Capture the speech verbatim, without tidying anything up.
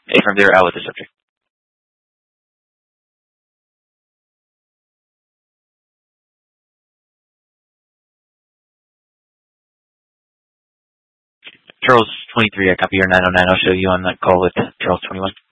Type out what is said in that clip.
Affirm, they're out with the subject. Charles twenty-three, I copy your nine oh nine. I'll show you on that call with Charles twenty-one.